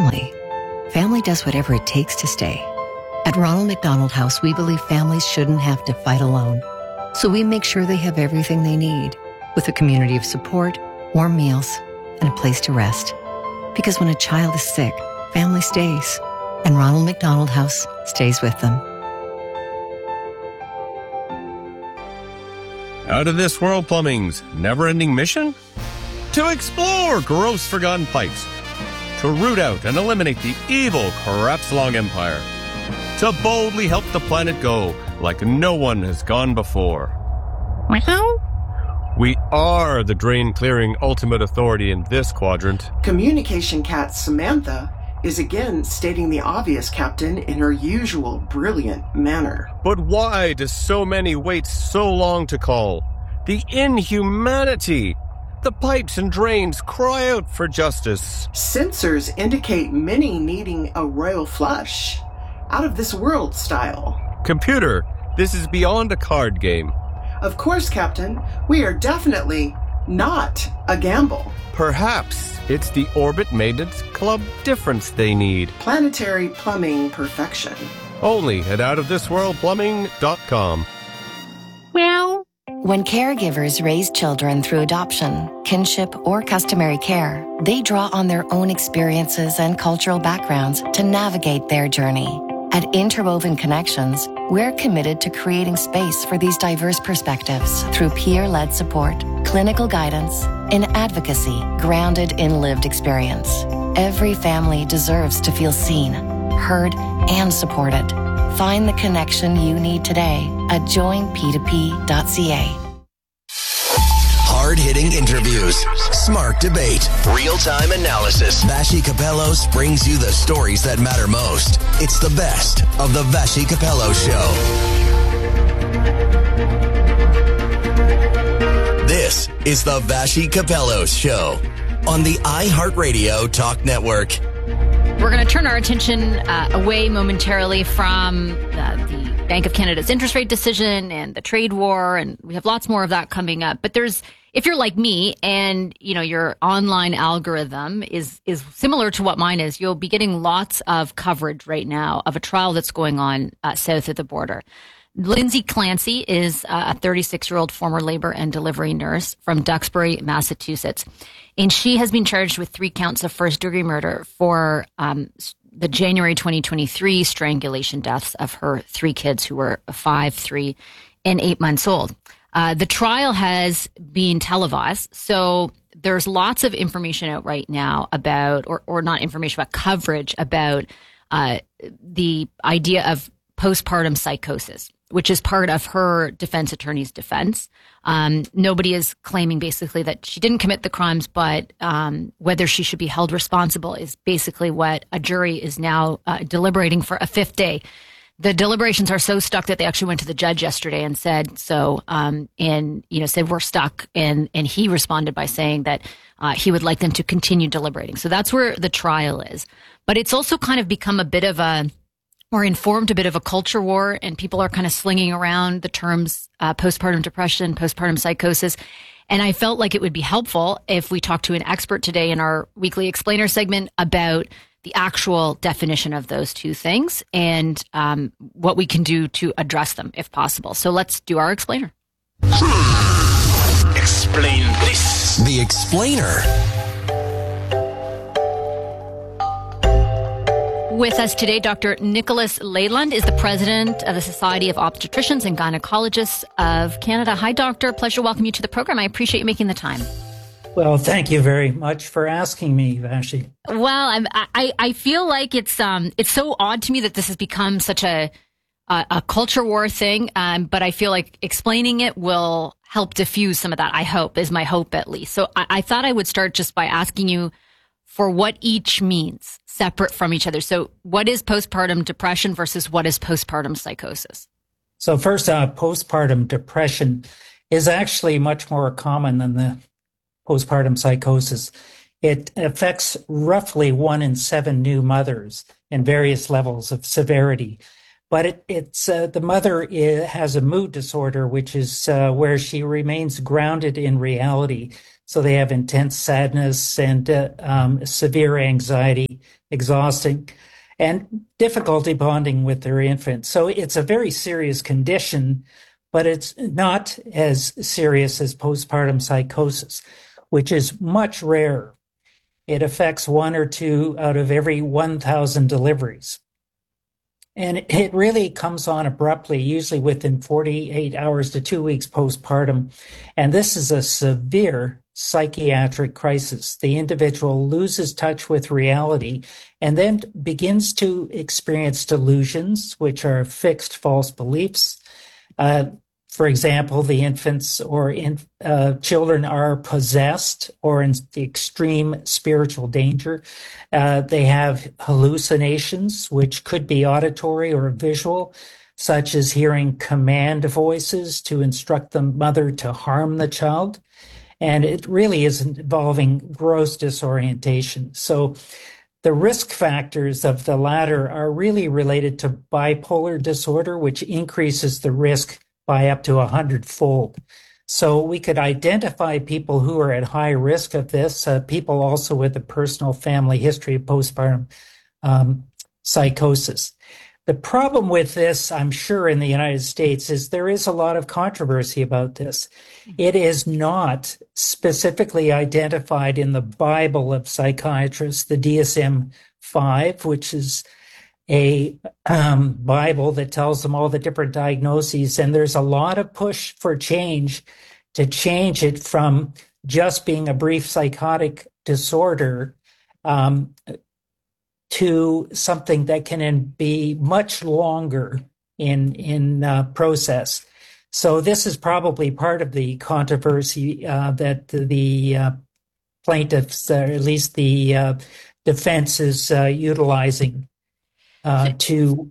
family, family does whatever it takes to stay. At Ronald McDonald House, we believe families shouldn't have to fight alone. So we make sure they have everything they need, with a community of support, warm meals, and a place to rest. Because when a child is sick, family stays, and Ronald McDonald House stays with them. Out of This World Plumbing's never-ending mission? To explore gross forgotten pipes. To root out and eliminate the evil Crapslong Empire. To boldly help the planet go like no one has gone before. Meow. We are the drain-clearing ultimate authority in this quadrant. Communication cat Samantha is again stating the obvious, Captain, in her usual brilliant manner. But why do so many wait so long to call? The inhumanity! The pipes and drains cry out for justice. Sensors indicate many needing a royal flush. Out of this world style. Computer, this is beyond a card game. Of course, Captain. We are definitely not a gamble. Perhaps it's the Orbit Maintenance Club difference they need. Planetary plumbing perfection. Only at outofthisworldplumbing.com. Meow. When caregivers raise children through adoption, kinship, or customary care, they draw on their own experiences and cultural backgrounds to navigate their journey. At Interwoven Connections, we're committed to creating space for these diverse perspectives through peer-led support, clinical guidance, and advocacy grounded in lived experience. Every family deserves to feel seen, heard, and supported. Find the connection you need today at joinp2p.ca. Hard-hitting interviews, smart debate, real-time analysis. Vassy Kapelos brings you the stories that matter most. It's the best of the Vassy Kapelos Show. This is the Vassy Kapelos Show on the iHeartRadio Talk Network. We're going to turn our attention away momentarily from the Bank of Canada's interest rate decision and the trade war, and we have lots more of that coming up. But if you're like me and, your online algorithm is similar to what mine is, you'll be getting lots of coverage right now of a trial that's going on south of the border. Lindsay Clancy is a 36-year-old former labor and delivery nurse from Duxbury, Massachusetts. And she has been charged with 3 counts of first-degree murder for the January 2023 strangulation deaths of her 3 kids who were 5, 3, and 8 months old. The trial has been televised, so there's lots of information out right now about, or not information, but coverage about the idea of postpartum psychosis, which is part of her defense attorney's defense. Nobody is claiming basically that she didn't commit the crimes, but whether she should be held responsible is basically what a jury is now deliberating for a 5th day. The deliberations are so stuck that they actually went to the judge yesterday and said so, said we're stuck. And he responded by saying that he would like them to continue deliberating. So that's where the trial is. But it's also kind of become informed a bit of a culture war, and people are kind of slinging around the terms postpartum depression, postpartum psychosis. And I felt like it would be helpful if we talked to an expert today in our weekly explainer segment about the actual definition of those two things and what we can do to address them if possible. So let's do our explainer. Explain this. The explainer. With us today, Dr. Nicholas Leyland is the president of the Society of Obstetricians and Gynecologists of Canada. Hi, doctor. Pleasure to welcome you to the program. I appreciate you making the time. Well, thank you very much for asking me, Vassy. Well, I feel like it's so odd to me that this has become such a culture war thing, but I feel like explaining it will help diffuse some of that, I hope, is my hope at least. So I thought I would start just by asking you for what each means, separate from each other. So what is postpartum depression versus what is postpartum psychosis? So first, postpartum depression is actually much more common than the postpartum psychosis. It affects roughly 1 in 7 new mothers in various levels of severity. But it's the mother has a mood disorder, which is where she remains grounded in reality. So they have intense sadness and severe anxiety, exhausting, and difficulty bonding with their infant. So it's a very serious condition, but it's not as serious as postpartum psychosis, which is much rarer. It affects 1 or 2 out of every 1,000 deliveries. And it really comes on abruptly, usually within 48 hours to 2 weeks postpartum. And this is a severe psychiatric crisis. The individual loses touch with reality and then begins to experience delusions, which are fixed false beliefs. For example, the infants or children are possessed or in the extreme spiritual danger. They have hallucinations, which could be auditory or visual, such as hearing command voices to instruct the mother to harm the child. And it really is involving gross disorientation. So the risk factors of the latter are really related to bipolar disorder, which increases the risk by up to 100-fold. So we could identify people who are at high risk of this, people also with a personal family history of postpartum psychosis. The problem with this, I'm sure, in the United States is there is a lot of controversy about this. It is not specifically identified in the Bible of psychiatrists, the DSM-5, which is a Bible that tells them all the different diagnoses. And there's a lot of push for change to change it from just being a brief psychotic disorder to something that can be much longer in process. So this is probably part of the controversy that the plaintiffs, or at least the defense, is utilizing to.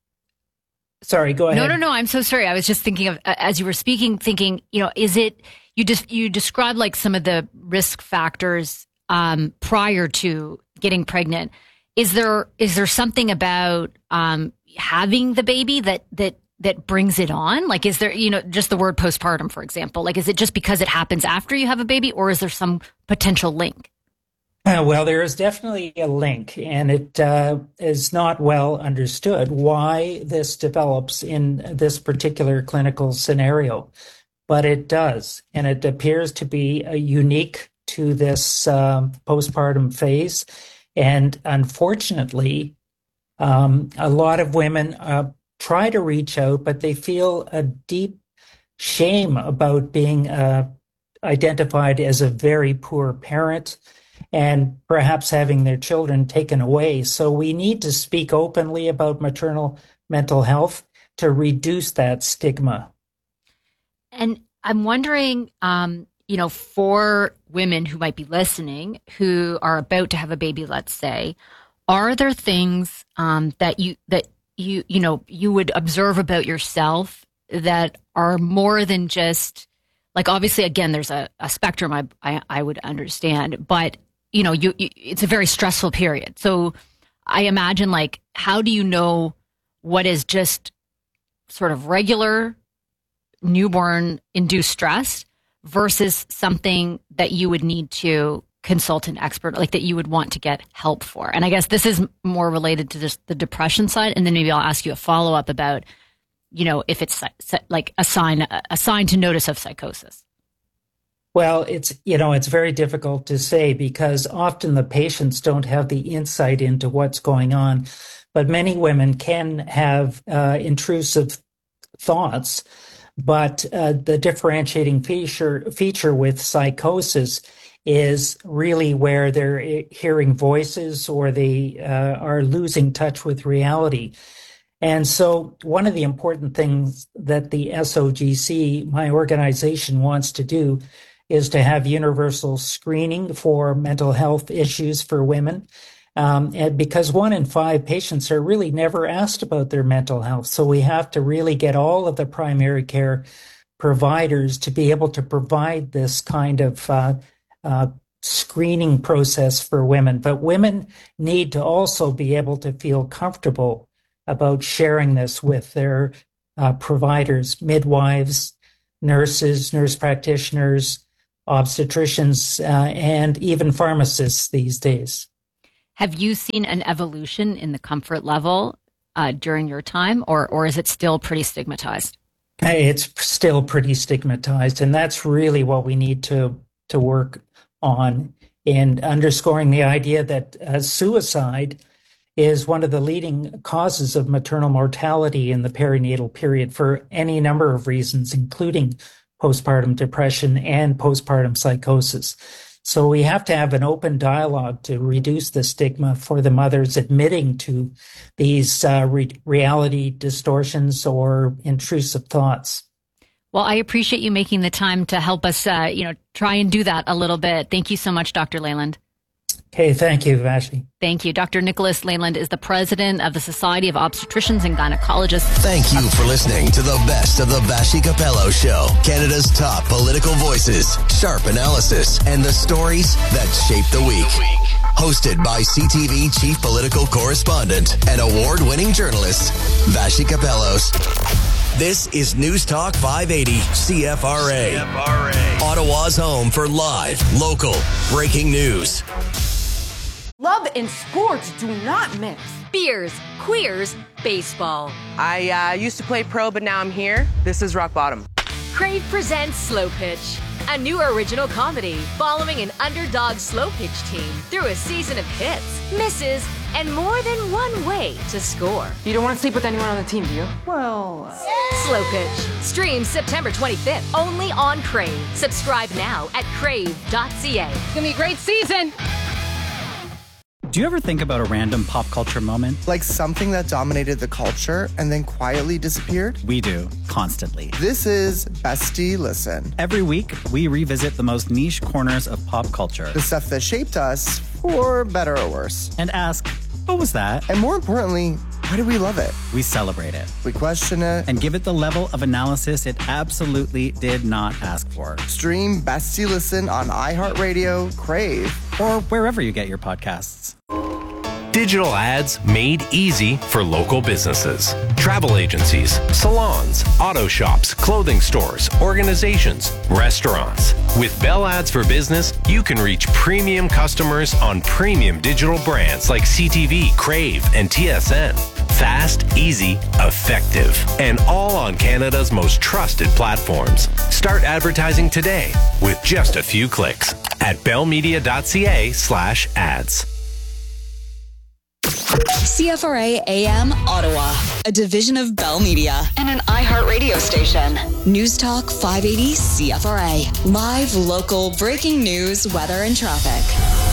Sorry, go ahead. No. I'm so sorry. I was just thinking of, as you were speaking, thinking, is it, you described like some of the risk factors prior to getting pregnant. Is there something about having the baby that brings it on? Like, is there, just the word postpartum, for example, like, is it just because it happens after you have a baby, or is there some potential link? Well, there is definitely a link, and it is not well understood why this develops in this particular clinical scenario, but it does, and it appears to be unique to this postpartum phase. And unfortunately, a lot of women try to reach out, but they feel a deep shame about being identified as a very poor parent and perhaps having their children taken away. So we need to speak openly about maternal mental health to reduce that stigma. And I'm wondering, for women who might be listening, who are about to have a baby, let's say, are there things that you would observe about yourself that are more than just, like, obviously, again, there's a spectrum I would understand, but it's a very stressful period. So I imagine, like, how do you know what is just sort of regular newborn induced stress versus something that you would need to consult an expert, like that you would want to get help for? And I guess this is more related to just the depression side. And then maybe I'll ask you a follow-up about, if it's like a sign to notice of psychosis. Well, it's very difficult to say because often the patients don't have the insight into what's going on. But many women can have intrusive thoughts. But the differentiating feature with psychosis is really where they're hearing voices or they are losing touch with reality. And so one of the important things that the SOGC, my organization, wants to do is to have universal screening for mental health issues for women. And because 1 in 5 patients are really never asked about their mental health. So we have to really get all of the primary care providers to be able to provide this kind of screening process for women. But women need to also be able to feel comfortable about sharing this with their providers, midwives, nurses, nurse practitioners, obstetricians, and even pharmacists these days. Have you seen an evolution in the comfort level during your time, or is it still pretty stigmatized? It's still pretty stigmatized, and that's really what we need to work on, in underscoring the idea that suicide is one of the leading causes of maternal mortality in the perinatal period for any number of reasons, including postpartum depression and postpartum psychosis. So we have to have an open dialogue to reduce the stigma for the mothers admitting to these reality distortions or intrusive thoughts. Well, I appreciate you making the time to help us, try and do that a little bit. Thank you so much, Dr. Leyland. Okay, thank you, Vashi. Thank you. Dr. Nicholas Leyland is the president of the Society of Obstetricians and Gynecologists. Thank you for listening to the best of the Vashi Capello Show. Canada's top political voices, sharp analysis, and the stories that shape the week. Hosted by CTV Chief Political Correspondent and award-winning journalist, Vashi Capellos. This is News Talk 580 CFRA. Ottawa's home for live, local, breaking news. Love and sports do not mix. Beers, queers, baseball. I used to play pro, but now I'm here. This is rock bottom. Crave presents Slow Pitch, a new original comedy following an underdog slow pitch team through a season of hits, misses, and more than one way to score. You don't want to sleep with anyone on the team, do you? Well... Slow Pitch. Streams September 25th, only on Crave. Subscribe now at crave.ca. It's gonna be a great season! Do you ever think about a random pop culture moment? Like something that dominated the culture and then quietly disappeared? We do, constantly. This is Bestie Listen. Every week, we revisit the most niche corners of pop culture. The stuff that shaped us, for better or worse. And ask, what was that? And more importantly, why do we love it? We celebrate it. We question it. And give it the level of analysis it absolutely did not ask for. Stream Bestie Listen on iHeartRadio, Crave, or wherever you get your podcasts. Digital ads made easy for local businesses. Travel agencies, salons, auto shops, clothing stores, organizations, restaurants. With Bell Ads for Business, you can reach premium customers on premium digital brands like CTV, Crave, and TSN. Fast, easy, effective, and all on Canada's most trusted platforms. Start advertising today with just a few clicks at bellmedia.ca/ads. CFRA AM Ottawa, a division of Bell Media and an iHeartRadio station. News Talk 580 CFRA. Live, local, breaking news, weather, and traffic.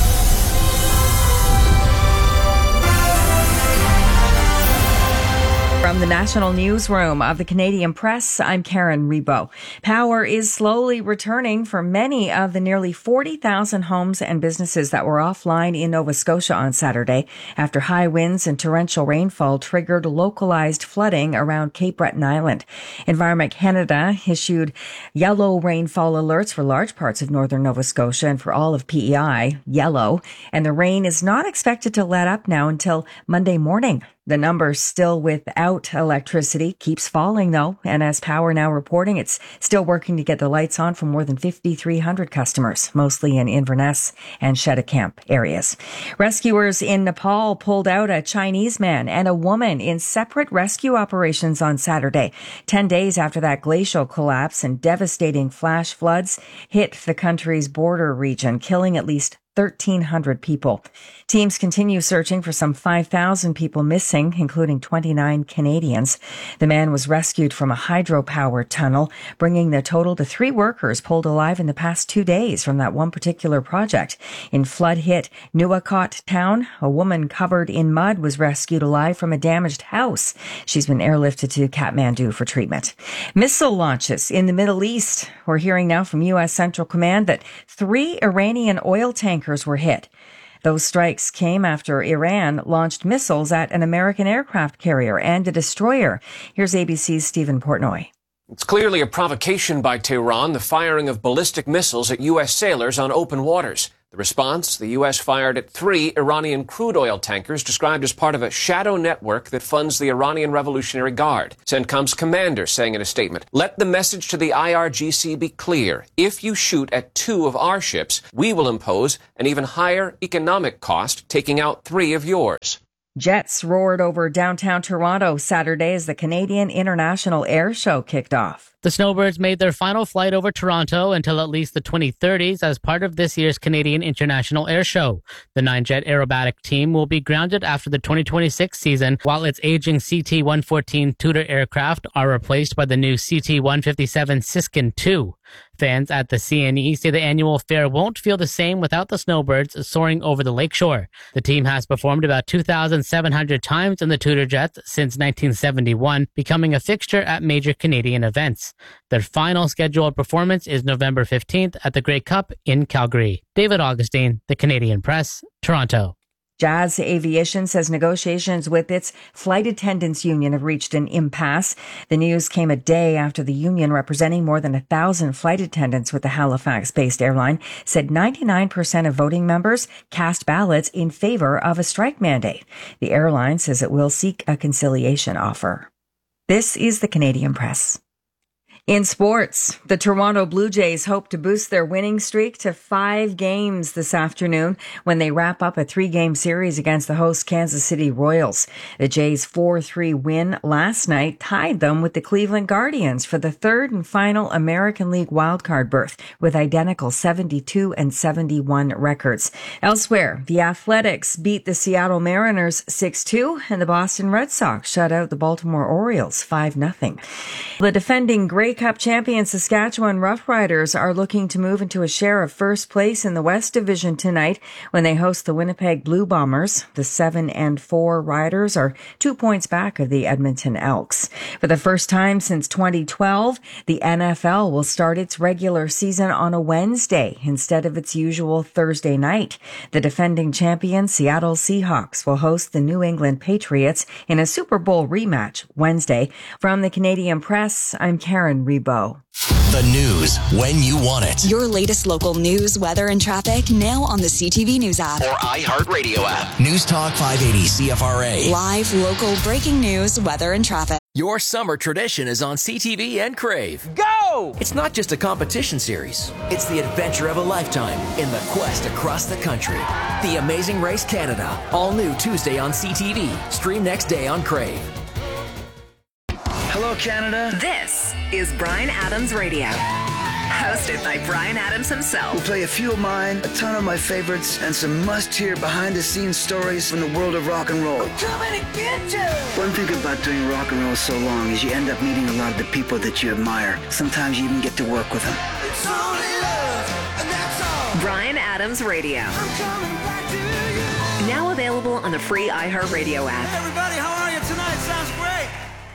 From the National Newsroom of the Canadian Press, I'm Karen Rebo. Power is slowly returning for many of the nearly 40,000 homes and businesses that were offline in Nova Scotia on Saturday after high winds and torrential rainfall triggered localized flooding around Cape Breton Island. Environment Canada issued yellow rainfall alerts for large parts of northern Nova Scotia and for all of PEI, yellow, and the rain is not expected to let up now until Monday morning. The number still without electricity keeps falling, though, and as Power now reporting, it's still working to get the lights on for more than 5,300 customers, mostly in Inverness and Cheticamp areas. Rescuers in Nepal pulled out a Chinese man and a woman in separate rescue operations on Saturday, 10 days after that glacial collapse and devastating flash floods hit the country's border region, killing at least 1,300 people. Teams continue searching for some 5,000 people missing, including 29 Canadians. The man was rescued from a hydropower tunnel, bringing the total to 3 workers pulled alive in the past 2 days from that one particular project. In flood-hit Nuwakot town, a woman covered in mud was rescued alive from a damaged house. She's been airlifted to Kathmandu for treatment. Missile launches in the Middle East. We're hearing now from U.S. Central Command that 3 Iranian oil tankers were hit. Those strikes came after Iran launched missiles at an American aircraft carrier and a destroyer. Here's ABC's Stephen Portnoy. It's clearly a provocation by Tehran, the firing of ballistic missiles at U.S. sailors on open waters. The response, the U.S. fired at 3 Iranian crude oil tankers described as part of a shadow network that funds the Iranian Revolutionary Guard. CENTCOM's commander saying in a statement, "Let the message to the IRGC be clear. If you shoot at 2 of our ships, we will impose an even higher economic cost, taking out 3 of yours." Jets roared over downtown Toronto Saturday as the Canadian International Air Show kicked off. The Snowbirds made their final flight over Toronto until at least the 2030s as part of this year's Canadian International Air Show. The 9-jet aerobatic team will be grounded after the 2026 season, while its aging CT-114 Tudor aircraft are replaced by the new CT-157 Siskin II. Fans at the CNE say the annual fair won't feel the same without the Snowbirds soaring over the lakeshore. The team has performed about 2,700 times in the Tudor jets since 1971, becoming a fixture at major Canadian events. Their final scheduled performance is November 15th at the Grey Cup in Calgary. David Augustine, The Canadian Press, Toronto. Jazz Aviation says negotiations with its flight attendants union have reached an impasse. The news came a day after the union, representing more than 1,000 flight attendants with the Halifax-based airline, said 99% of voting members cast ballots in favor of a strike mandate. The airline says it will seek a conciliation offer. This is the Canadian Press. In sports, the Toronto Blue Jays hope to boost their winning streak to 5 games this afternoon when they wrap up a 3-game series against the host Kansas City Royals. The Jays' 4-3 win last night tied them with the Cleveland Guardians for the 3rd and final American League wildcard berth with identical 72 and 71 records. Elsewhere, the Athletics beat the Seattle Mariners 6-2 and the Boston Red Sox shut out the Baltimore Orioles 5-0. The defending Grey Cup champion Saskatchewan Roughriders are looking to move into a share of first place in the West Division tonight when they host the Winnipeg Blue Bombers. The 7-4 Riders are 2 points back of the Edmonton Elks. For the first time since 2012, the NFL will start its regular season on a Wednesday instead of its usual Thursday night. The defending champion Seattle Seahawks will host the New England Patriots in a Super Bowl rematch Wednesday. From the Canadian Press, I'm Karen Rebo. The news when you want it. Your latest local news, weather, and traffic now on the CTV News app. Or iHeartRadio app. News Talk 580 CFRA. Live, local, breaking news, weather, and traffic. Your summer tradition is on CTV and Crave. Go! It's not just a competition series. It's the adventure of a lifetime in the quest across the country. The Amazing Race Canada. All new Tuesday on CTV. Stream next day on Crave. Hello, Canada. This is Bryan Adams Radio. Hosted by Bryan Adams himself. We'll play a few of mine, a ton of my favorites, and some must-hear behind-the-scenes stories from the world of rock and roll. I'm coming to get you! One thing about doing rock and roll so long is you end up meeting a lot of the people that you admire. Sometimes you even get to work with them. It's only love, and that's all. Bryan Adams Radio. I'm coming back to you. Now available on the free iHeartRadio app. Hey everybody, how are you tonight? Sounds great.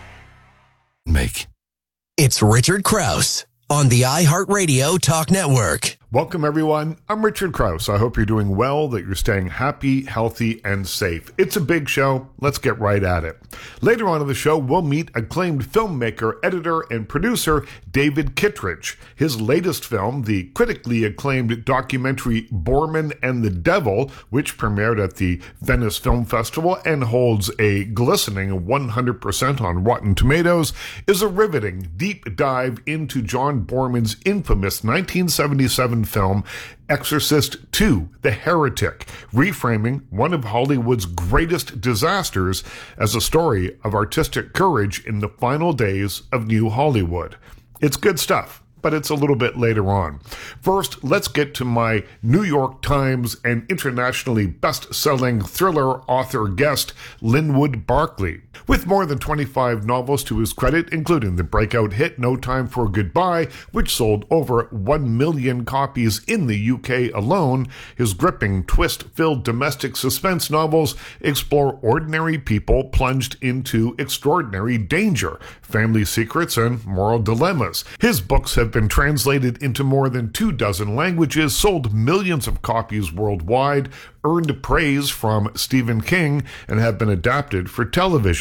It's Richard Krause on the iHeartRadio Talk Network. Welcome, everyone. I'm Richard Krause. I hope you're doing well, that you're staying happy, healthy, and safe. It's a big show. Let's get right at it. Later on in the show, we'll meet acclaimed filmmaker, editor, and producer David Kittredge. His latest film, the critically acclaimed documentary Boorman and the Devil, which premiered at the Venice Film Festival and holds a glistening 100% on Rotten Tomatoes, is a riveting, deep dive into John Boorman's infamous 1977 film Exorcist II, The Heretic, reframing one of Hollywood's greatest disasters as a story of artistic courage in the final days of New Hollywood. It's good stuff, but it's a little bit later on. First, let's get to my New York Times and internationally best-selling thriller author guest, Linwood Barclay. With more than 25 novels to his credit, including the breakout hit No Time for Goodbye, which sold over 1 million copies in the UK alone, his gripping, twist-filled domestic suspense novels explore ordinary people plunged into extraordinary danger, family secrets, and moral dilemmas. His books have been translated into more than 24 languages, sold millions of copies worldwide, earned praise from Stephen King, and have been adapted for television.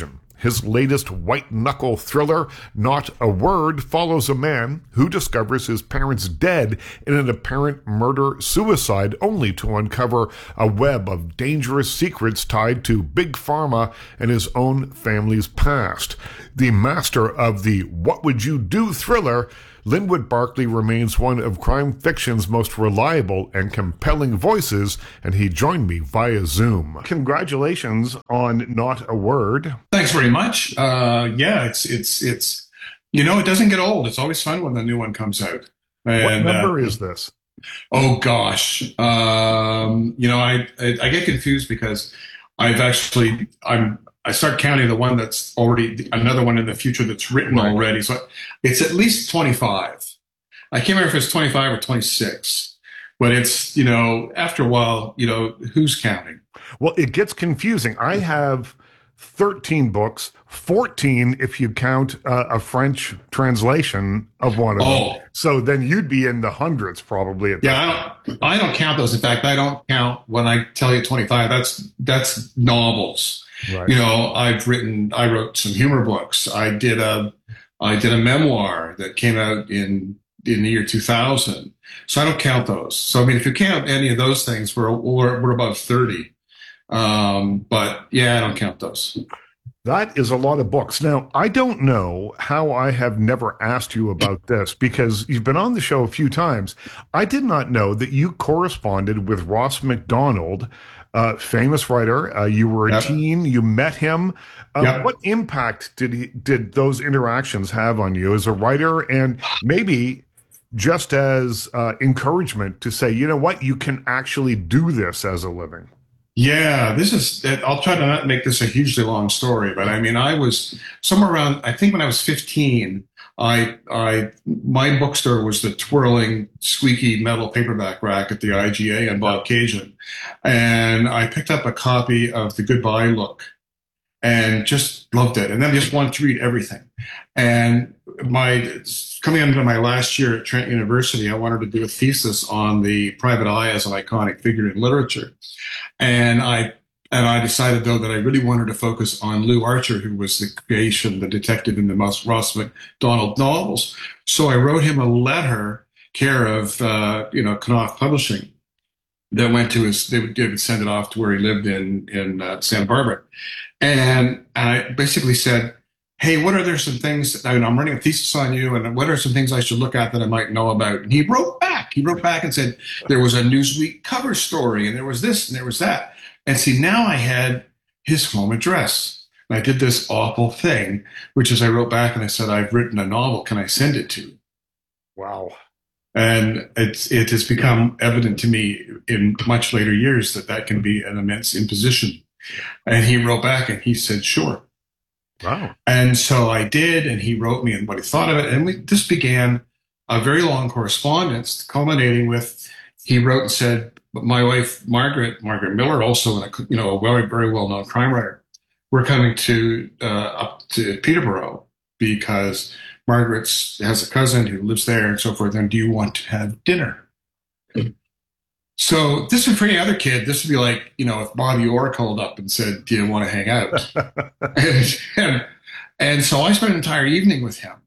His latest white-knuckle thriller, Not a Word, follows a man who discovers his parents dead in an apparent murder-suicide, only to uncover a web of dangerous secrets tied to Big Pharma and his own family's past. The master of the What Would You Do thriller, Linwood Barclay remains one of crime fiction's most reliable and compelling voices, and he joined me via Zoom. Congratulations on Not a Word. Thanks very much. Yeah, it's it doesn't get old. It's always fun when the new one comes out. And, what number is this? Oh gosh, I get confused because I start counting the one that's already another one in the future that's written already. So it's at least 25. I can't remember if it's 25 or 26, but it's, after a while, who's counting? Well, it gets confusing. I have 13 books, 14 if you count a French translation of one of them. So then you'd be in the hundreds probably. I don't count those. In fact, I don't count when I tell you 25. That's novels. Right. I wrote some humor books. I did a memoir that came out in the year 2000. So I don't count those. So, if you count any of those things, we're above 30. But yeah, I don't count those. That is a lot of books. Now, I don't know how I have never asked you about this because you've been on the show a few times. I did not know that you corresponded with Ross MacDonald, famous writer. You were a teen. You met him. What impact did those interactions have on you as a writer, and maybe just as encouragement to say, you know what, you can actually do this as a living? Yeah, I'll try to not make this a hugely long story, but I was somewhere around, I think when I was 15, my bookstore was the twirling, squeaky metal paperback rack at the IGA on Bob Cajun. And I picked up a copy of The Goodbye Look and just loved it. And then I just wanted to read everything. And coming into my last year at Trent University, I wanted to do a thesis on the private eye as an iconic figure in literature. And I decided, though, that I really wanted to focus on Lou Archer, who was the detective in the Ross MacDonald novels. So I wrote him a letter, care of, Knopf Publishing, that went to they would send it off to where he lived in Santa Barbara. And I basically said, hey, what are there some things, I'm running a thesis on you, and what are some things I should look at that I might know about? And he wrote back and said, there was a Newsweek cover story, and there was this, and there was that. And see, now I had his home address. And I did this awful thing, which is I wrote back and I said, I've written a novel. Can I send it to you? Wow. And it has become evident to me in much later years that can be an immense imposition. And he wrote back and he said, sure. Wow. And so I did, and he wrote me and what he thought of it. And this began a very long correspondence, culminating with, he wrote and said, my wife, Margaret Miller, also a very, very well-known crime writer, we're coming up to Peterborough because Margaret has a cousin who lives there and so forth. And do you want to have dinner? So this would, for any other kid, this would be like, if Bobby Orr called up and said, do you want to hang out? and so I spent an entire evening with him.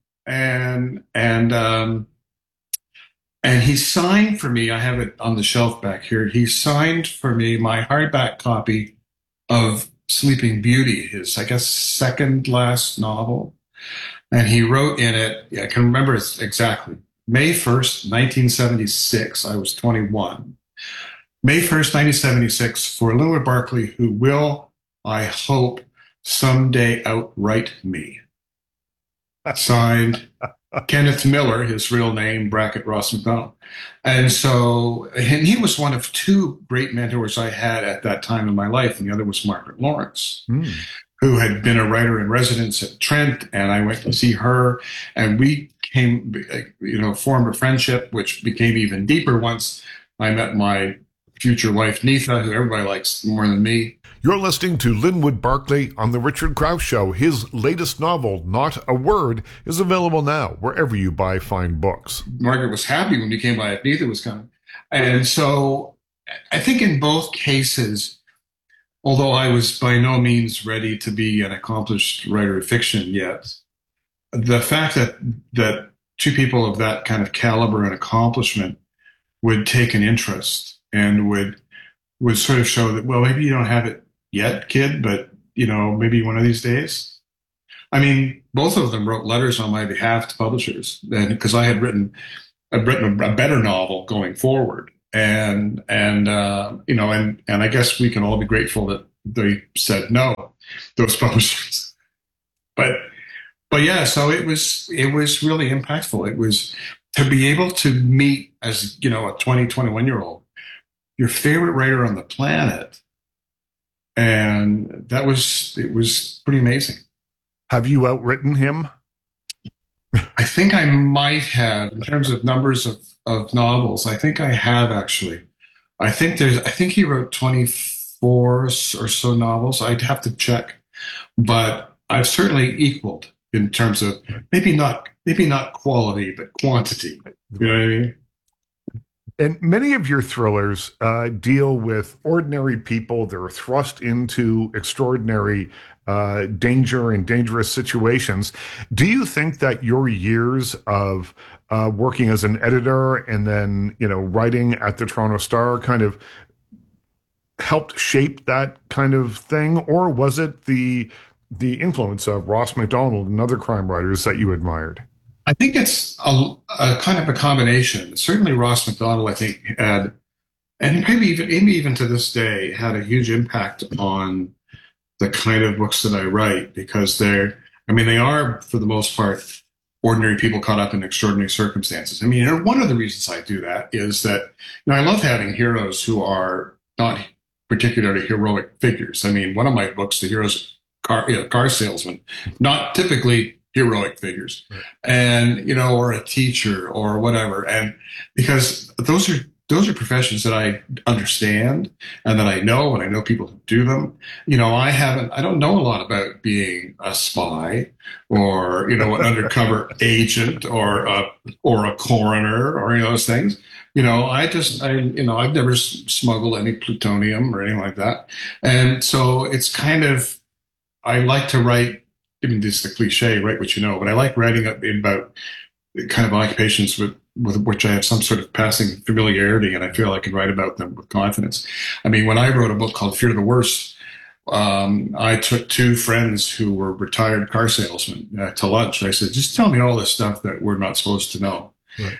And he signed for me, I have it on the shelf back here, he signed for me my hardback copy of Sleeping Beauty, his, I guess, second last novel. And he wrote in it, I can remember it exactly, May 1st, 1976, I was 21. May 1st, 1976, for Linwood Barclay, who will, I hope, someday outright me. Signed, Kenneth Miller, his real name, bracket Ross MacDonald. And he was one of two great mentors I had at that time in my life, and the other was Margaret Lawrence, who had been a writer in residence at Trent, and I went to see her, and we formed a friendship, which became even deeper once I met my future wife, Neetha, who everybody likes more than me. You're listening to Linwood Barclay on The Richard Krause Show. His latest novel, Not a Word, is available now wherever you buy fine books. Margaret was happy when you came by if Neetha was coming. And so I think in both cases, although I was by no means ready to be an accomplished writer of fiction yet, the fact that two people of that kind of caliber and accomplishment would take an interest and would sort of show that, well, maybe you don't have it yet, kid, but, maybe one of these days. I mean, both of them wrote letters on my behalf to publishers, because I'd written a better novel going forward. And I guess we can all be grateful that they said no, those publishers. But yeah, so it was really impactful. It was to be able to meet, as a 20, 21-year-old, your favorite writer on the planet, and it was pretty amazing. Have you outwritten him? I think I might have, in terms of numbers of novels. I think I have, actually. I think he wrote 24 or so novels. I'd have to check, but I've certainly equaled in terms of maybe not quality, but quantity. You know what I mean? And many of your thrillers deal with ordinary people. They're thrust into extraordinary danger and dangerous situations. Do you think that your years of working as an editor and then, writing at the Toronto Star kind of helped shape that kind of thing? Or was it the influence of Ross Macdonald and other crime writers that you admired? I think it's a kind of a combination. Certainly Ross Macdonald, I think, had, and maybe even to this day, had a huge impact on the kind of books that I write, because they are, for the most part, ordinary people caught up in extraordinary circumstances. I mean, one of the reasons I do that is that, I love having heroes who are not particularly heroic figures. I mean, one of my books, the hero's car salesman, not typically heroic figures, and or a teacher or whatever, and because those are professions that I understand and that I know, and I know people who do them. I don't know a lot about being a spy or an undercover agent or a coroner or those things. I've never smuggled any plutonium or anything like that, and so it's kind of, I like to write. I mean, this is the cliche, write what you know, but I like writing about kind of occupations with which I have some sort of passing familiarity, and I feel I can write about them with confidence. I mean, when I wrote a book called Fear the Worst, I took two friends who were retired car salesmen to lunch. I said, just tell me all this stuff that we're not supposed to know. Right.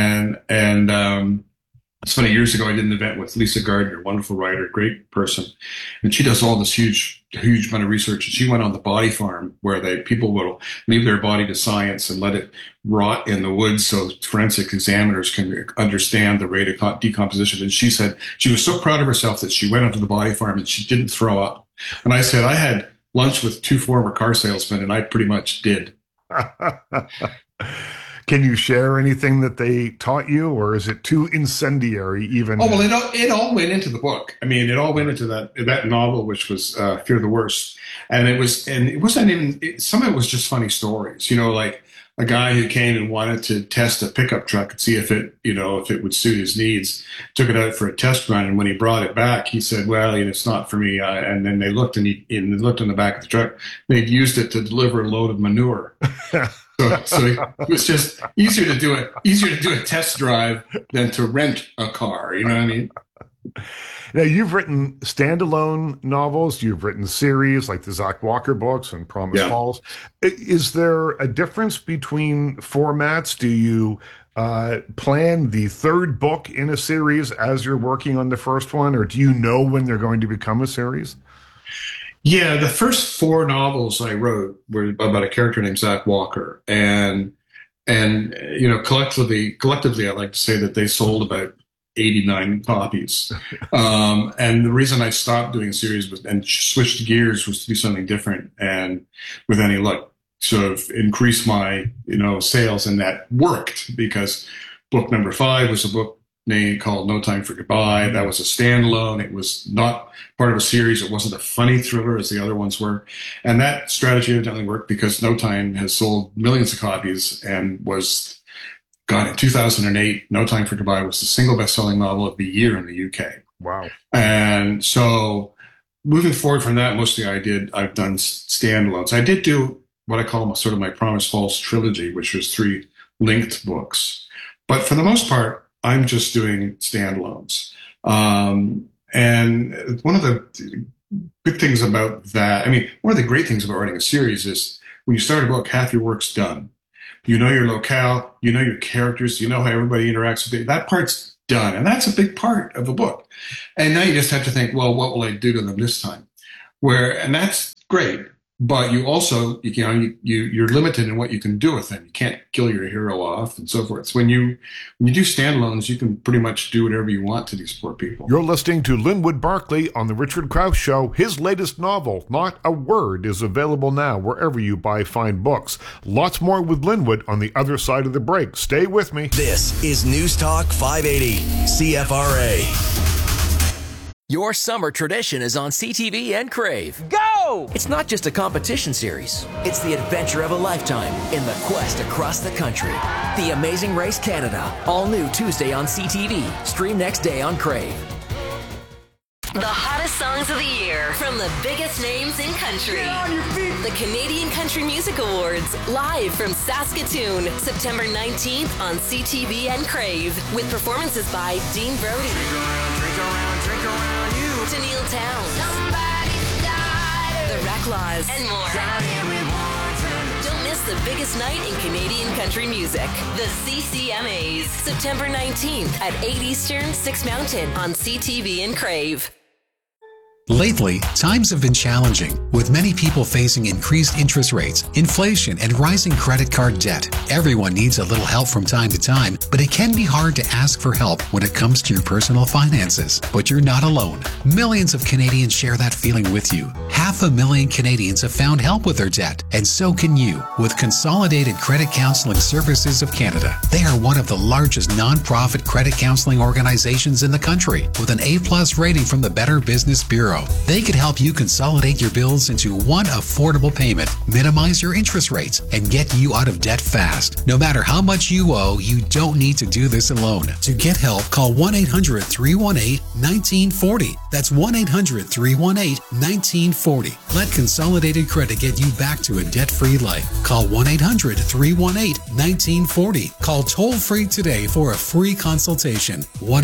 And it's funny, years ago, I did an event with Lisa Gardner, wonderful writer, great person. And she does all this huge amount of research. And she went on the body farm where people will leave their body to science and let it rot in the woods so forensic examiners can understand the rate of decomposition. And she said she was so proud of herself that she went onto the body farm and she didn't throw up. And I said, I had lunch with two former car salesmen, and I pretty much did. Can you share anything that they taught you, or is it too incendiary even? Oh, well, it all went into the book. I mean, it all went into that novel, which was Fear the Worst. And it wasn't even, some of it was just funny stories, like a guy who came and wanted to test a pickup truck and see if it would suit his needs, took it out for a test run. And when he brought it back, he said, well, it's not for me. And then they looked and they looked in the back of the truck. They'd used it to deliver a load of manure. So it was just easier to do a test drive than to rent a car. You know what I mean? Now, you've written standalone novels. You've written series like the Zach Walker books and Promise Falls. Is there a difference between formats? Do you plan the third book in a series as you're working on the first one, or do you know when they're going to become a series? Yeah, the first four novels I wrote were about a character named Zach Walker, and collectively, I like to say that they sold about 89 copies. And the reason I stopped doing series and switched gears was to do something different, and with any luck, sort of increase my sales, and that worked, because book number 5 was a book called No Time for Goodbye. That was a standalone. It was not part of a series. It wasn't a funny thriller as the other ones were. And that strategy evidently worked, because No Time has sold millions of copies and was, in 2008, No Time for Goodbye was the single best-selling novel of the year in the UK. Wow. And so moving forward from that, mostly I've done standalones. I did do what I call sort of my Promise Falls trilogy, which was 3 linked books. But for the most part, I'm just doing standalones. And one of the good things about that, one of the great things about writing a series is when you start a book, half your work's done. You know your locale, you know your characters, you know how everybody interacts with it. That part's done. And that's a big part of the book. And now you just have to think, well, what will I do to them this time? And that's great. But you also, you're limited in what you can do with them. You can't kill your hero off and so forth. So when you do standalones, you can pretty much do whatever you want to these poor people. You're listening to Linwood Barclay on The Richard Krause Show. His latest novel, Not a Word, is available now wherever you buy fine books. Lots more with Linwood on the other side of the break. Stay with me. This is News Talk 580, CFRA. Your summer tradition is on CTV and Crave. Go! It's not just a competition series. It's the adventure of a lifetime in the quest across the country. The Amazing Race Canada. All new Tuesday on CTV. Stream next day on Crave. The hottest songs of the year from the biggest names in country. The Canadian Country Music Awards, live from Saskatoon, September 19th on CTV and Crave, with performances by Dean Brody, Drink around you. Tennille Townes, The Reclaws, and more. Don't miss the biggest night in Canadian country music. The CCMAs, September 19th at 8 Eastern, 6 Mountain on CTV and Crave. Lately, times have been challenging, with many people facing increased interest rates, inflation, and rising credit card debt. Everyone needs a little help from time to time, but it can be hard to ask for help when it comes to your personal finances. But you're not alone. Millions of Canadians share that feeling with you. 500,000 Canadians have found help with their debt, and so can you with Consolidated Credit Counseling Services of Canada. They are one of the largest nonprofit credit counseling organizations in the country, with an A+ rating from the Better Business Bureau. They could help you consolidate your bills into one affordable payment, minimize your interest rates, and get you out of debt fast. No matter how much you owe, you don't need to do this alone. To get help, call 1-800-318-1940. That's 1-800-318-1940. Let Consolidated Credit get you back to a debt-free life. Call 1-800-318-1940. Call toll-free today for a free consultation.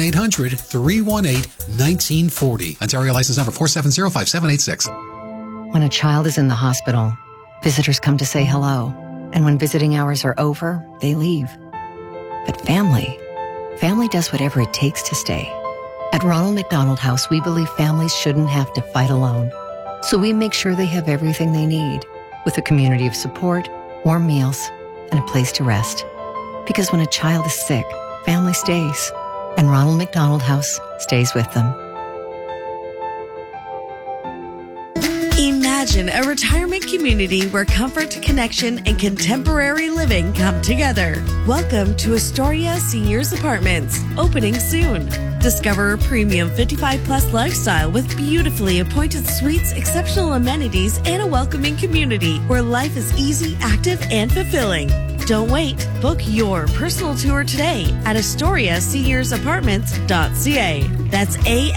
1-800-318-1940. Ontario license number 4705786. When a child is in the hospital, visitors come to say hello. And when visiting hours are over, they leave. But family does whatever it takes to stay. At Ronald McDonald House, we believe families shouldn't have to fight alone. So we make sure they have everything they need, with a community of support, warm meals, and a place to rest. Because when a child is sick, family stays. And Ronald McDonald House stays with them. Imagine a retirement community where comfort, connection, and contemporary living come together. Welcome to Astoria Seniors Apartments, opening soon. Discover a premium 55-plus lifestyle with beautifully appointed suites, exceptional amenities, and a welcoming community where life is easy, active, and fulfilling. Don't wait. Book your personal tour today at AstoriaSeniorsApartments.ca. That's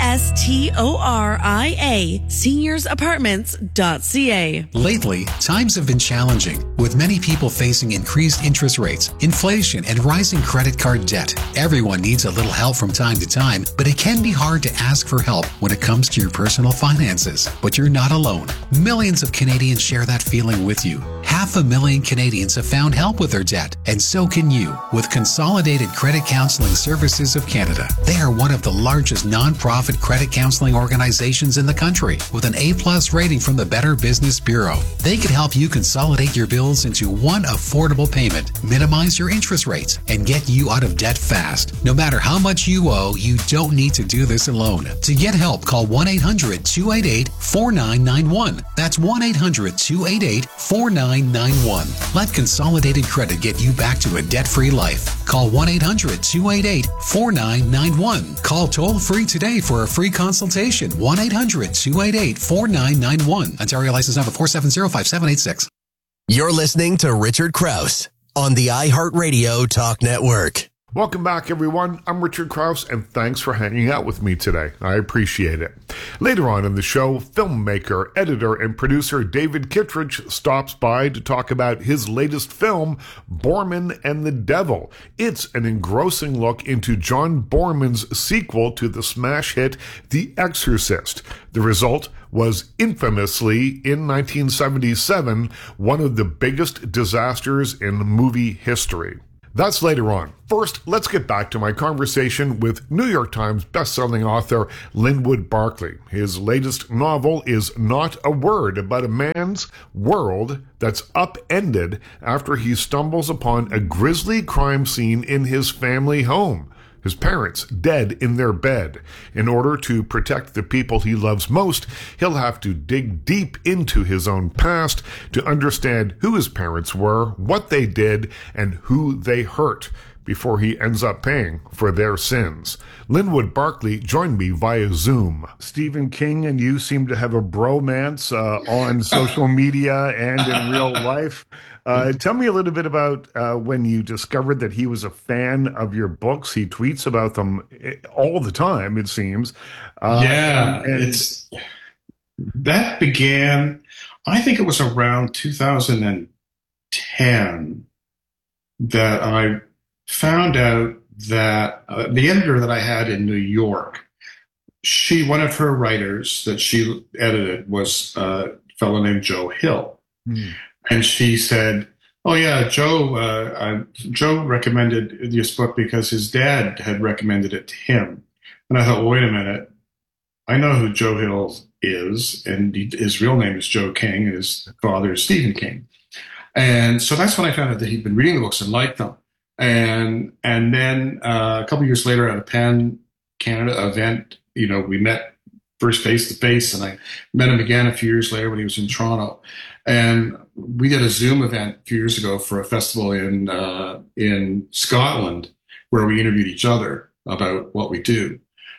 ASTORIA SeniorsApartments.ca. Lately, times have been challenging, with many people facing increased interest rates, inflation, and rising credit card debt. Everyone needs a little help from time to time, but it can be hard to ask for help when it comes to your personal finances. But you're not alone. Millions of Canadians share that feeling with you. 500,000 Canadians have found help with their debt, and so can you with Consolidated Credit Counseling Services of Canada. They are one of the largest nonprofit credit counseling organizations in the country, with an A+ rating from the Better Business Bureau. They could help you consolidate your bills into one affordable payment, minimize your interest rates, and get you out of debt fast. No matter how much you owe, you don't need to do this alone. To get help, call 1-800-288-4991. That's 1-800-288-4991. Let Consolidated Credit get you back to a debt-free life. Call 1-800-288-4991. Call toll-free today for a free consultation. 1-800-288-4991. Ontario license number 4705786. You're listening to Richard Krause on the iHeartRadio Talk Network. Welcome back, everyone. I'm Richard Krause, and thanks for hanging out with me today. I appreciate it. Later on in the show, filmmaker, editor, and producer David Kittredge stops by to talk about his latest film, Boorman and the Devil. It's an engrossing look into John Boorman's sequel to the smash hit The Exorcist. The result was infamously, in 1977, one of the biggest disasters in movie history. That's later on. First, let's get back to my conversation with New York Times bestselling author Linwood Barclay. His latest novel is Not a Word, about a man's world that's upended after he stumbles upon a grisly crime scene in his family home. His parents dead in their bed. In order to protect the people he loves most, he'll have to dig deep into his own past to understand who his parents were, what they did, and who they hurt before he ends up paying for their sins. Linwood Barclay joined me via Zoom. Stephen King and you seem to have a bromance on social media and in real life. Tell me a little bit about when you discovered that he was a fan of your books. He tweets about them all the time, it seems. That began, I think it was around 2010 that I found out that the editor that I had in New York, one of her writers that she edited was a fellow named Joe Hill. And she said, "Oh yeah, Joe recommended this book because his dad had recommended it to him." And I thought, well, wait a minute, I know who Joe Hill is, and his real name is Joe King, and his father is Stephen King. And so that's when I found out that he'd been reading the books and liked them. And then a couple of years later at a PEN Canada event, we met first face to face, and I met him again a few years later when he was in Toronto. And we did a Zoom event a few years ago for a festival in Scotland where we interviewed each other about what we do.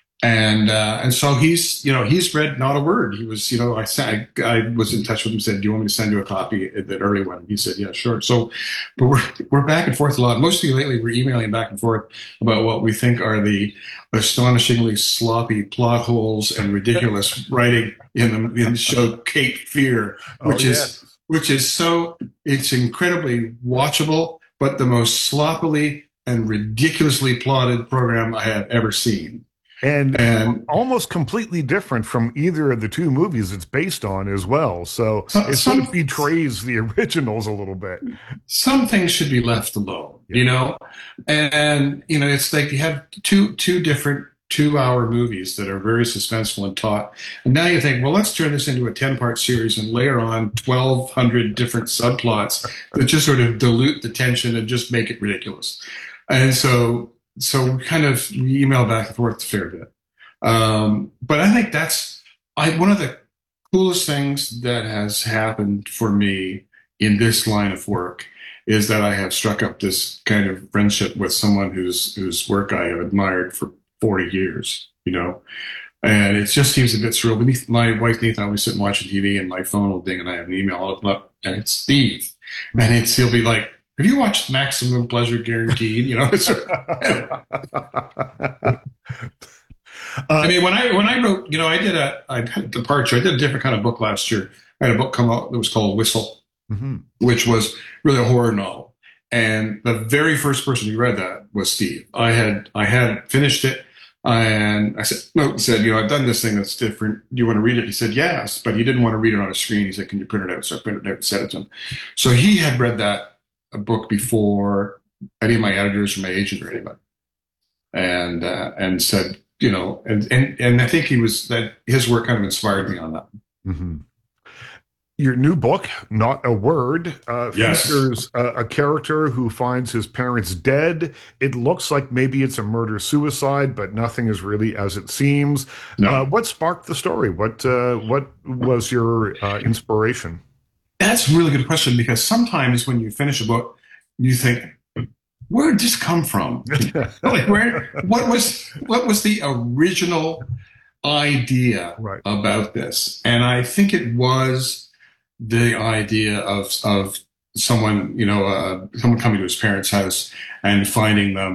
And so he's read Not a Word. He was, I was in touch with him and said, "Do you want me to send you a copy of that early one?" He said, "Yeah, sure." So, but we're back and forth a lot. Mostly lately, we're emailing back and forth about what we think are the astonishingly sloppy plot holes and ridiculous writing in the show Cape Fear, which is it's incredibly watchable, but the most sloppily and ridiculously plotted program I have ever seen. And almost completely different from either of the two movies it's based on as well. So it sort of betrays the originals a little bit. Some things should be left alone, And, it's like you have two different 2-hour movies that are very suspenseful and taut. And now you think, well, let's turn this into a 10-part series and layer on 1,200 different subplots that just sort of dilute the tension and just make it ridiculous. And so we kind of email back and forth a fair bit. But I think that's one of the coolest things that has happened for me in this line of work is that I have struck up this kind of friendship with someone whose work I have admired for 40 years, and it just seems a bit surreal. My wife, Nathan, always sit and watching TV and my phone will ding and I have an email, I'll open up and it's Steve. And he'll be like, "Have you watched Maximum Pleasure Guaranteed?" I mean, when I wrote, I had a departure. I did a different kind of book last year. I had a book come out that was called Whistle, which was really a horror novel. And the very first person who read that was Steve. I had finished it, and I said, I've done this thing that's different. Do you want to read it? He said, yes, but he didn't want to read it on a screen. He said, "Can you print it out?" So I printed it out and sent it to him. So he had read that a book before any of my editors or my agent or anybody, and said, and I think that his work kind of inspired me on that. Mm-hmm. Your new book, Not a Word, features a character who finds his parents dead. It looks like maybe it's a murder-suicide, but nothing is really as it seems. No. What sparked the story? What was your inspiration? That's a really good question, because sometimes when you finish a book, you think, where did this come from? Like, what was the original idea about this? And I think it was the idea of someone, someone coming to his parents' house and finding them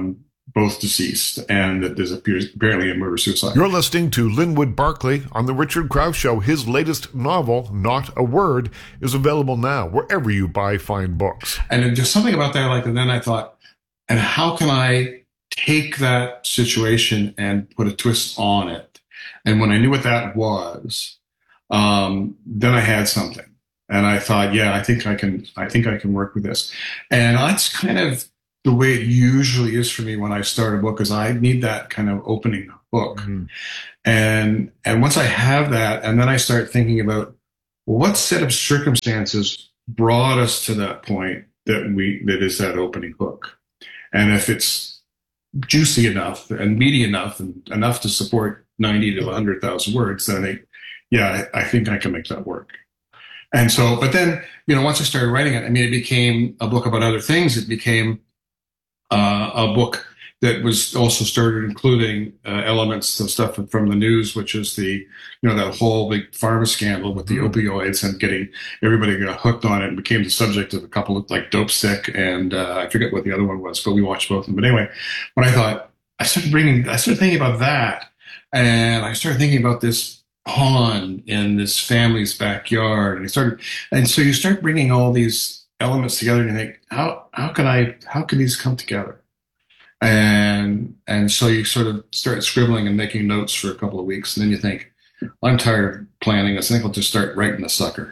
both deceased, and that there's apparently a murder-suicide. You're listening to Linwood Barclay on The Richard Krause Show. His latest novel, Not a Word, is available now wherever you buy fine books. And there's something about that, and then I thought, and how can I take that situation and put a twist on it? And when I knew what that was, then I had something. And I thought, yeah, I think I can work with this. And that's kind of the way it usually is for me when I start a book, is I need that kind of opening hook. Mm-hmm. And once I have that, and then I start thinking about, well, what set of circumstances brought us to that point that is that opening hook. And if it's juicy enough and meaty enough and enough to support 90 to 100,000 words, then I think I can make that work. And so, but then, once I started writing it, it became a book about other things. It became a book that was also started including elements of stuff from the news, which is that whole big pharma scandal with the opioids and getting everybody got hooked on it and became the subject of a couple of like Dope Sick and I forget what the other one was, but we watched both of them. But anyway, when I started thinking about that, and I started thinking about this pond in this family's backyard, and so you start bringing all these elements together, and you think, how can these come together? And so you sort of start scribbling and making notes for a couple of weeks, and then you think, I'm tired of planning this. I think I'll just start writing the sucker.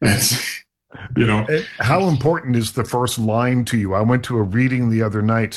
How important is the first line to you? I went to a reading the other night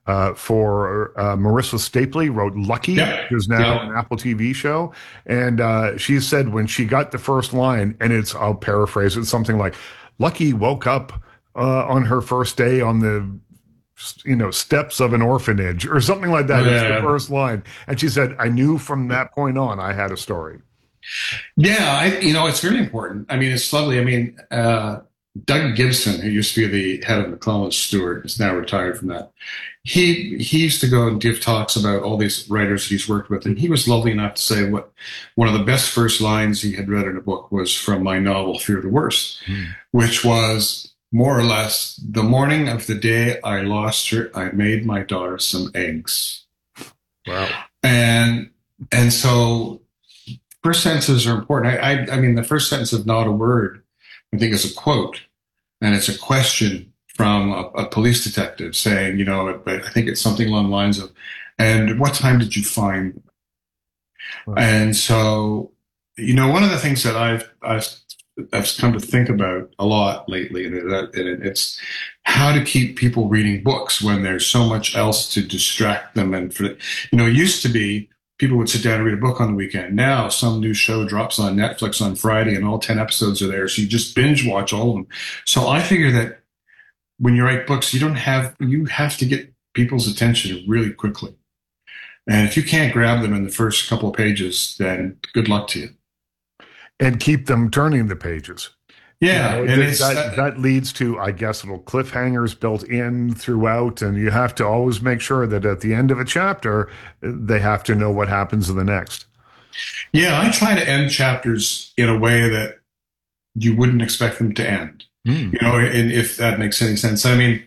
for Marissa Stapley, wrote Lucky, who's now an Apple TV show. And she said when she got the first line, and I'll paraphrase it, something like, Lucky woke up on her first day on the steps of an orphanage or something like that. It's the first line. And she said, I knew from that point on I had a story. Yeah, it's very important. It's lovely. Doug Gibson, who used to be the head of McClellan Stewart, is now retired from that. He used to go and give talks about all these writers he's worked with, and he was lovely enough to say one of the best first lines he had read in a book was from my novel Fear the Worst, which was more or less, the morning of the day I lost her, I made my daughter some eggs. Wow. And so first sentences are important. The first sentence of Not a Word, I think, is a quote, and it's a question from a police detective saying, I think it's something along the lines of, and what time did you find them? Wow. And so, one of the things that I've come to think about a lot lately, and it's how to keep people reading books when there's so much else to distract them. And it used to be people would sit down and read a book on the weekend. Now some new show drops on Netflix on Friday and all 10 episodes are there. So you just binge watch all of them. So I figure that when you write books, you have to get people's attention really quickly. And if you can't grab them in the first couple of pages, then good luck to you. And keep them turning the pages. Yeah. That leads to, I guess, little cliffhangers built in throughout. And you have to always make sure that at the end of a chapter, they have to know what happens in the next. Yeah, I try to end chapters in a way that you wouldn't expect them to end. And if that makes any sense.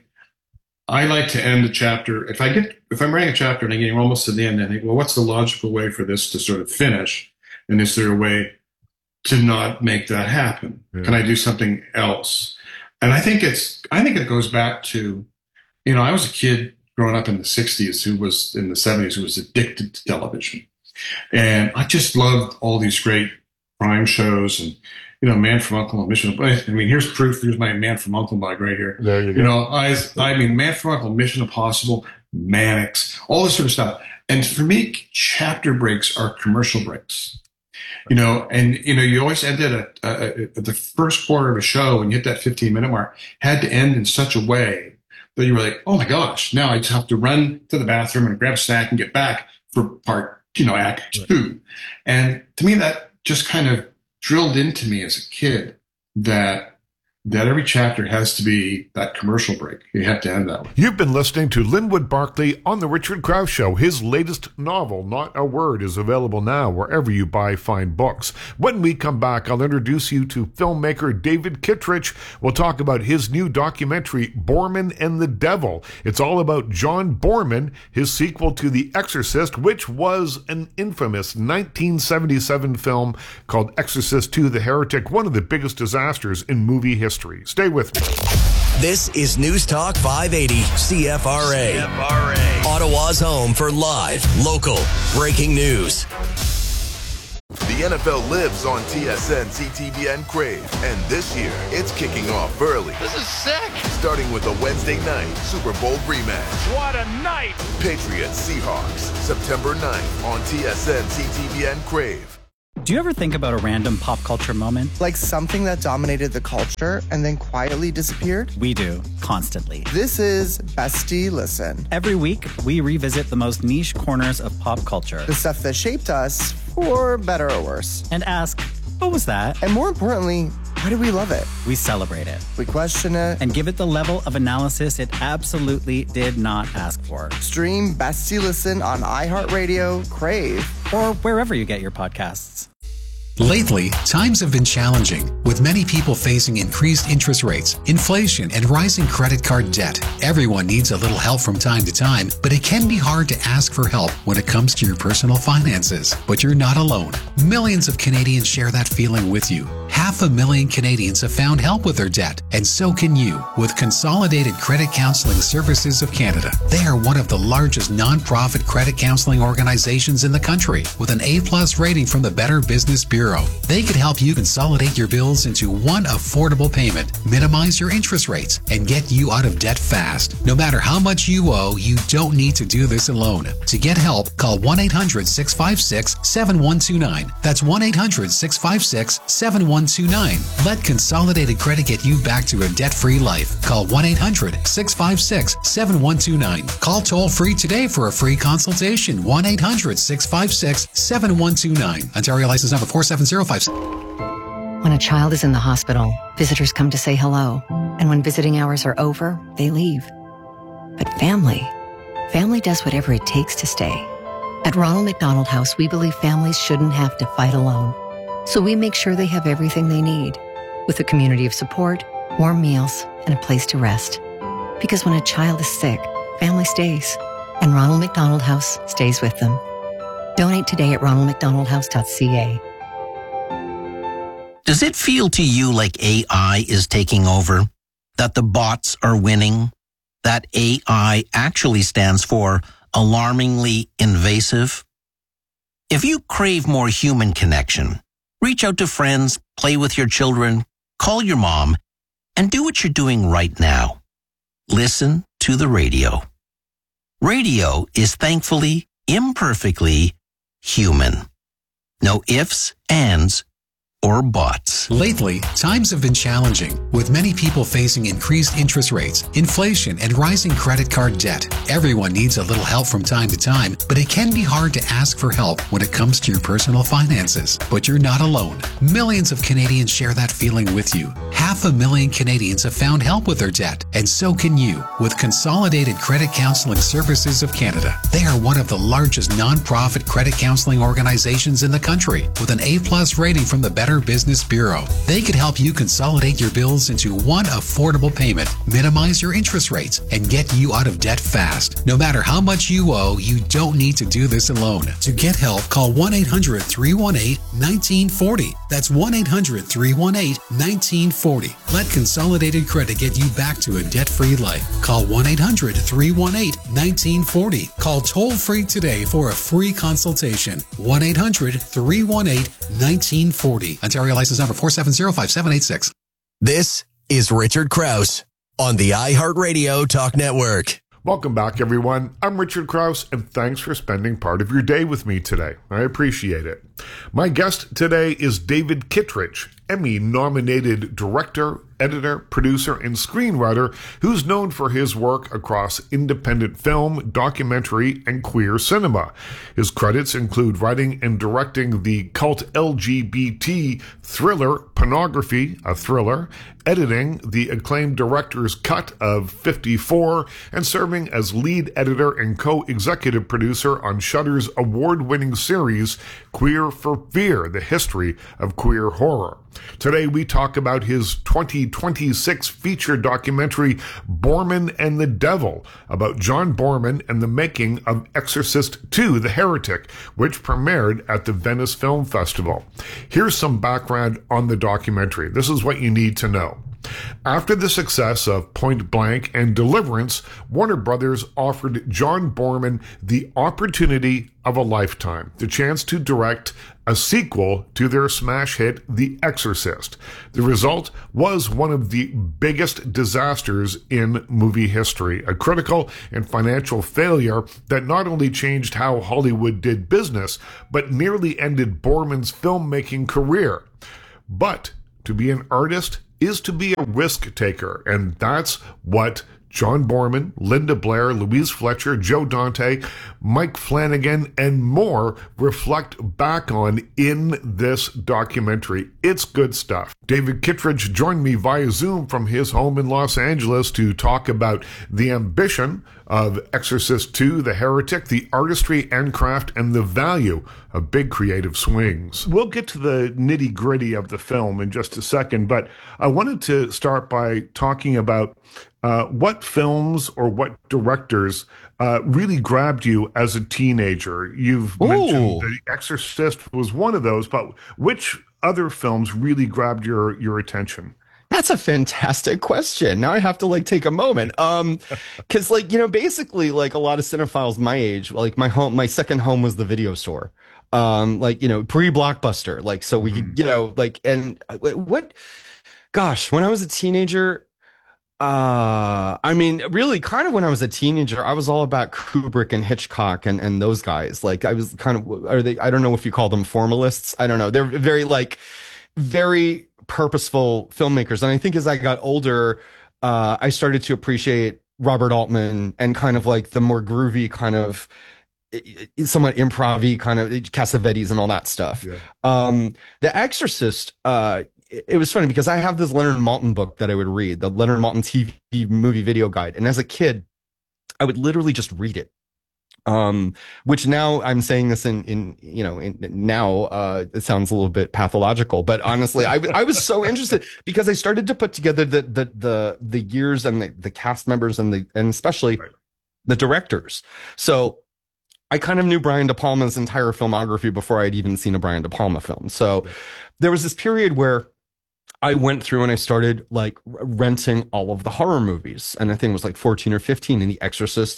I like to end a chapter. If I'm writing a chapter and I'm getting almost to the end, I think, well, what's the logical way for this to sort of finish? And is there a way to not make that happen? Yeah. Can I do something else? And I think it goes back to, I was a kid growing up in the 60s in the 70s who was addicted to television. And I just loved all these great crime shows and, Man from U.N.C.L.E. and Mission. Here's proof. Here's my Man from U.N.C.L.E. mug right here. There you go. Man from U.N.C.L.E., Mission Impossible, Mannix, all this sort of stuff. And for me, chapter breaks are commercial breaks. You always ended at the first quarter of a show when you hit that 15-minute mark, had to end in such a way that you were like, oh my gosh, now I just have to run to the bathroom and grab a snack and get back for part, act 2. And to me, that just kind of drilled into me as a kid that that every chapter has to be that commercial break. You have to end that way. You've been listening to Linwood Barclay on The Richard Krause Show. His latest novel, Not a Word, is available now wherever you buy fine books. When we come back, I'll introduce you to filmmaker David Kittredge. We'll talk about his new documentary, Boorman and the Devil. It's all about John Boorman, his sequel to The Exorcist, which was an infamous 1977 film called Exorcist II: The Heretic, one of the biggest disasters in movie history. Stay with me. This is News Talk 580 CFRA. Ottawa's home for live, local, breaking news. The NFL lives on TSN, CTVN, Crave, and this year it's kicking off early. This is sick. Starting with a Wednesday night Super Bowl rematch. What a night. Patriots Seahawks, September 9th on TSN, CTVN, Crave. Do you ever think about a random pop culture moment? Like something that dominated the culture and then quietly disappeared? We do, constantly. This is Bestie Listen. Every week, we revisit the most niche corners of pop culture. The stuff that shaped us, for better or worse. And ask, what was that? And more importantly, why do we love it? We celebrate it. We question it. And give it the level of analysis it absolutely did not ask for. Stream Bestie Listen on iHeartRadio, Crave, or wherever you get your podcasts. Lately, times have been challenging, with many people facing increased interest rates, inflation, and rising credit card debt. Everyone needs a little help from time to time, but it can be hard to ask for help when it comes to your personal finances. But you're not alone. Millions of Canadians share that feeling with you. 500,000 Canadians have found help with their debt, and so can you with Consolidated Credit Counseling Services of Canada. They are one of the largest non-profit credit counseling organizations in the country, with an A+ rating from the Better Business Bureau. They could help you consolidate your bills into one affordable payment, minimize your interest rates, and get you out of debt fast. No matter how much you owe, you don't need to do this alone. To get help, call 1-800-656-7129. That's 1-800-656-7129. Let Consolidated Credit get you back to a debt-free life. Call 1-800-656-7129. Call toll-free today for a free consultation. 1-800-656-7129. Ontario license number 47056. When a child is in the hospital, visitors come to say hello. And when visiting hours are over, they leave. But family does whatever it takes to stay. At Ronald McDonald House, we believe families shouldn't have to fight alone. So we make sure they have everything they need, with a community of support, warm meals, and a place to rest. Because when a child is sick, family stays. And Ronald McDonald House stays with them. Donate today at ronaldmcdonaldhouse.ca. Does it feel to you like AI is taking over? That the bots are winning? That AI actually stands for alarmingly invasive? If you crave more human connection, reach out to friends, play with your children, call your mom, and do what you're doing right now. Listen to the radio. Radio is thankfully, imperfectly human. No ifs, ands, or buts. Lately, times have been challenging, with many people facing increased interest rates, inflation, and rising credit card debt. Everyone needs a little help from time to time, but it can be hard to ask for help when it comes to your personal finances. But you're not alone. Millions of Canadians share that feeling with you. 500,000 Canadians have found help with their debt, and so can you with Consolidated Credit Counseling Services of Canada. They are one of the largest non-profit credit counseling organizations in the country, with an A+ rating from the Better Business Bureau. They could help you consolidate your bills into one affordable payment, minimize your interest rates, and get you out of debt fast. No matter how much you owe, you don't need to do this alone. To get help, call 1-800-318-1940. That's 1-800-318-1940. Let Consolidated Credit get you back to a debt-free life. Call 1-800-318-1940. Call toll-free today for a free consultation. 1-800-318-1940. Ontario license number 4705786. This is Richard Krause on the iHeartRadio Talk Network. Welcome back, everyone. I'm Richard Krause, and thanks for spending part of your day with me today. I appreciate it. My guest today is David Kittredge, Emmy-nominated director, editor, producer, and screenwriter who's known for his work across independent film, documentary, and queer cinema. His credits include writing and directing the cult LGBT thriller Pornography, a thriller, editing the acclaimed director's cut of 54, and serving as lead editor and co-executive producer on Shudder's award-winning series Queer for Fear, the history of queer horror. Today we talk about his 2026 feature documentary Boorman and the Devil, about John Boorman and the making of Exorcist II, The Heretic, which premiered at the Venice Film Festival. Here's some background on the documentary. This is what you need to know. After the success of Point Blank and Deliverance, Warner Brothers offered John Boorman the opportunity of a lifetime, the chance to direct a sequel to their smash hit, The Exorcist. The result was one of the biggest disasters in movie history, a critical and financial failure that not only changed how Hollywood did business, but nearly ended Boorman's filmmaking career. But to be an artist is to be a risk taker, and that's what John Boorman, Linda Blair, Louise Fletcher, Joe Dante, Mike Flanagan, and more reflect back on in this documentary. It's good stuff. David Kittredge joined me via Zoom from his home in Los Angeles to talk about the ambition of Exorcist II, The Heretic, the artistry and craft, and the value of big creative swings. We'll get to the nitty-gritty of the film in just a second, but I wanted to start by talking about what films or what directors really grabbed you as a teenager. You've mentioned The Exorcist was one of those, but which other films really grabbed your attention? That's a fantastic question. Now I have to take a moment. Cause basically a lot of cinephiles my age, my second home was the video store. Pre-Blockbuster. So we could, when I was a teenager, really kind of when I was a teenager, I was all about Kubrick and Hitchcock and those guys. I was kind of, I don't know if you call them formalists. I don't know. They're very purposeful filmmakers. And I think as I got older, I started to appreciate Robert Altman and kind of the more groovy kind of somewhat improv-y kind of Cassavetes and all that stuff. Yeah. The Exorcist, it was funny because I have this Leonard Maltin book that I would read, the Leonard Maltin TV movie video guide. And as a kid, I would literally just read it. Which now I'm saying this now it sounds a little bit pathological, but honestly, I was so interested because I started to put together the years and the cast members and especially the directors. So I kind of knew Brian De Palma's entire filmography before I'd even seen a Brian De Palma film. So there was this period where I went through and I started renting all of the horror movies. And I think it was 14 or 15, and The Exorcist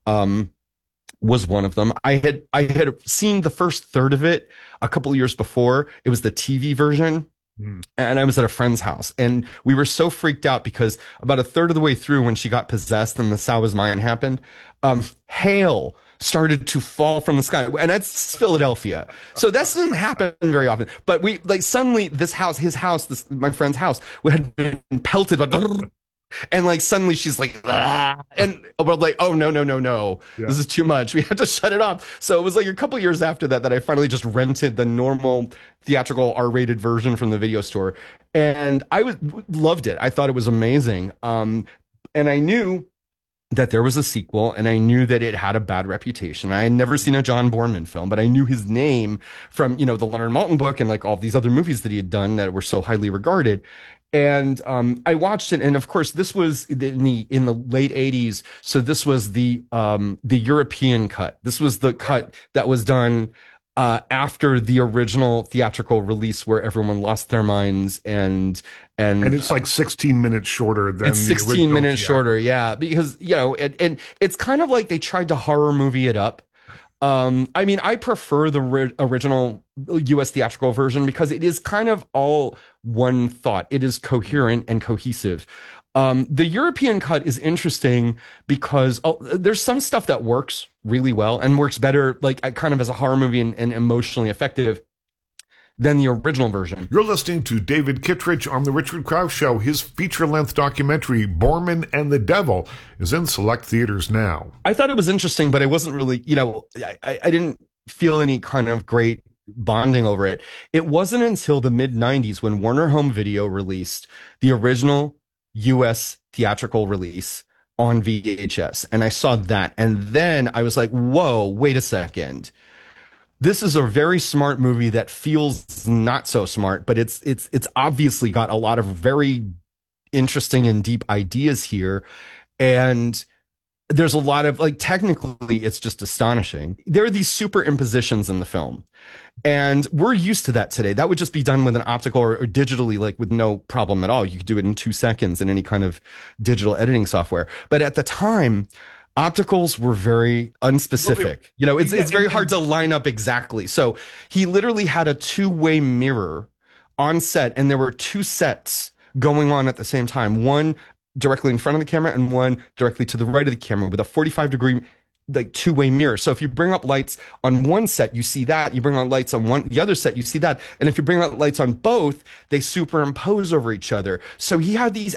was one of them. I had seen the first third of it a couple of years before. It was the TV version. And I was at a friend's house and we were so freaked out because about a third of the way through, when she got possessed and the "Thou Was Mine" happened, hail started to fall from the sky, and that's Philadelphia, so that doesn't happen very often. But we suddenly his house, my friend's house, had been pelted by, and suddenly she's and we're oh no, this is too much. We had to shut it off. So it was a couple years after that I finally just rented the normal theatrical R-rated version from the video store, and I loved it. I thought it was amazing. And I knew that there was a sequel, and I knew that it had a bad reputation. I had never seen a John Boorman film, but I knew his name from, the Leonard Maltin book and all these other movies that he had done that were so highly regarded. And I watched it, and of course, this was in the late 80s. So this was the European cut. This was the cut that was done after the original theatrical release, where everyone lost their minds, and it's 16 minutes shorter than it's 16 minutes shorter. Yeah. Because, and it's kind of they tried to horror movie it up. I prefer the original US theatrical version because it is kind of all one thought. It is coherent and cohesive. The European cut is interesting because there's some stuff that works really well and works better, kind of as a horror movie and emotionally effective. than the original version. You're listening to David Kittredge on The Richard Krause Show. His feature-length documentary, Borman and the Devil, is in select theaters now. I thought it was interesting, but I wasn't really, I didn't feel any kind of great bonding over it. It wasn't until the mid-90s when Warner Home Video released the original US theatrical release on VHS. And I saw that. And then I was like, whoa, wait a second. This is a very smart movie that feels not so smart, but it's obviously got a lot of very interesting and deep ideas here. And there's a lot of, like, technically it's just astonishing. There are these superimpositions in the film, and we're used to that today. That would just be done with an optical or digitally, like, with no problem at all. You could do it in 2 seconds in any kind of digital editing software. But at the time, opticals were very unspecific. It's very hard to line up exactly. So he literally had a 2-way mirror on set, and there were 2 sets going on at the same time. One directly in front of the camera and one directly to the right of the camera with a 45-degree, like, 2-way mirror. So if you bring up lights on one set, you see that. You bring on lights on the other set, you see that. And if you bring out lights on both, they superimpose over each other. So he had these